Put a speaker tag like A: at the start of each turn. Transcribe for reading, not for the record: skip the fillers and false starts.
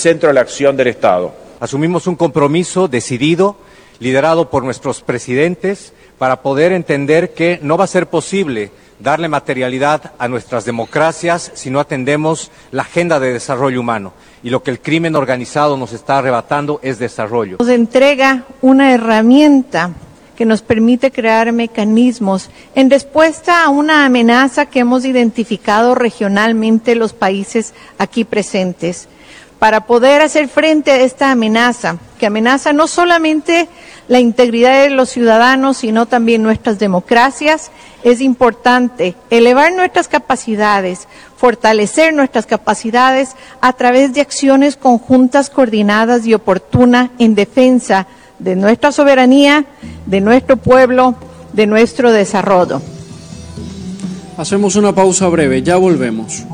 A: centro de la acción del Estado.
B: Asumimos un compromiso decidido, liderado por nuestros presidentes, para poder entender que no va a ser posible darle materialidad a nuestras democracias si no atendemos la agenda de desarrollo humano. Y lo que el crimen organizado nos está arrebatando es desarrollo.
C: Nos entrega una herramienta que nos permite crear mecanismos en respuesta a una amenaza que hemos identificado regionalmente los países aquí presentes. Para poder hacer frente a esta amenaza, que amenaza no solamente la integridad de los ciudadanos, sino también nuestras democracias, es importante elevar nuestras capacidades, fortalecer nuestras capacidades a través de acciones conjuntas, coordinadas y oportunas en defensa de nuestra soberanía, de nuestro pueblo, de nuestro desarrollo.
D: Hacemos una pausa breve, ya volvemos.